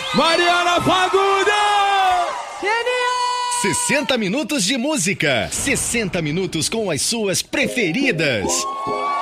Mariana Fagundes! Genial! 60 minutos de música, 60 minutos com as suas preferidas.